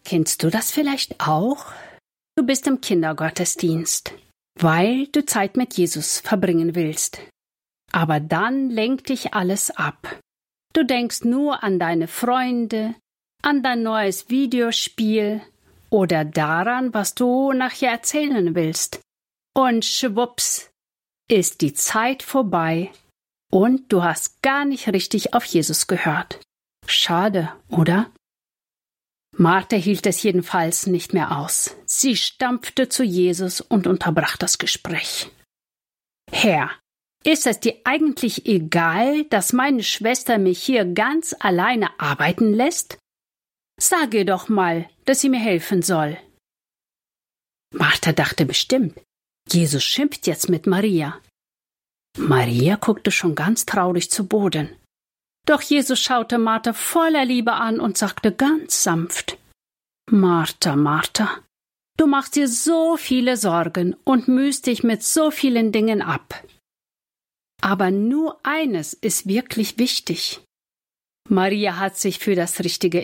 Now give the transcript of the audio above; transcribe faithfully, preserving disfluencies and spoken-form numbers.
Kennst du das vielleicht auch? Du bist im Kindergottesdienst, weil du Zeit mit Jesus verbringen willst. Aber dann lenkt dich alles ab. Du denkst nur an deine Freunde, an dein neues Videospiel oder daran, was du nachher erzählen willst. Und schwupps, ist die Zeit vorbei und du hast gar nicht richtig auf Jesus gehört. Schade, oder? Martha hielt es jedenfalls nicht mehr aus. Sie stampfte zu Jesus und unterbrach das Gespräch. Herr, ist es dir eigentlich egal, dass meine Schwester mich hier ganz alleine arbeiten lässt? Sag ihr doch mal, dass sie mir helfen soll. Martha dachte bestimmt, Jesus schimpft jetzt mit Maria. Maria guckte schon ganz traurig zu Boden. Doch Jesus schaute Martha voller Liebe an und sagte ganz sanft: Martha, Martha, du machst dir so viele Sorgen und mühst dich mit so vielen Dingen ab. Aber nur eines ist wirklich wichtig. Maria hat sich für das Richtige